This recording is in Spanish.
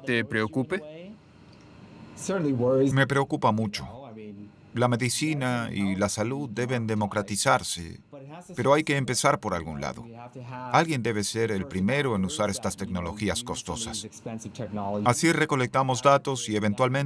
te preocupe? Me preocupa mucho. La medicina y la salud deben democratizarse, pero hay que empezar por algún lado. Alguien debe ser el primero en usar estas tecnologías costosas. Así recolectamos datos y eventualmente